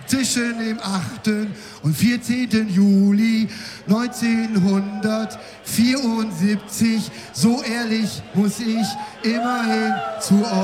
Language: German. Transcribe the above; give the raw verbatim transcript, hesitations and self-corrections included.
zwischen dem achten und vierzehnten Juli neunzehnhundertvierundsiebzig. So ehrlich muss ich immerhin zu euch